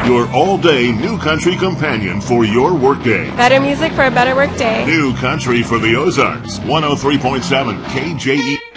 your all-day new country companion for your workday. Better music for a better workday. New country for the Ozarks, 103.7 KJE.